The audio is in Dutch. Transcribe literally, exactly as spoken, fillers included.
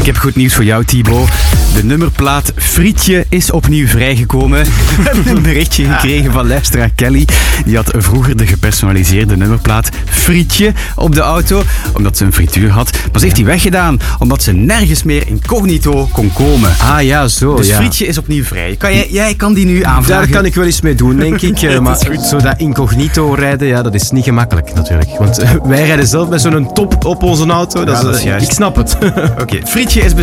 Ik heb goed nieuws voor jou, Thibaut. De nummerplaat Frietje is opnieuw vrijgekomen. We hebben een berichtje gekregen van luisteraar Kelly. Die had vroeger de gepersonaliseerde nummerplaat Frietje op de auto, omdat ze een frituur had. Maar ze heeft die weggedaan, omdat ze nergens meer incognito kon komen. Ah ja, zo. Dus ja. Frietje is opnieuw vrij. Kan jij, jij kan die nu aanvragen. Daar kan ik wel eens mee doen, denk ik. Uh, maar zo dat incognito rijden, ja, dat is niet gemakkelijk natuurlijk. Want uh, wij rijden zelf met zo'n top op onze auto. Dat Ja, is, dat is uh, juist. ik snap het. Oké, okay, Frietje is bezorgd.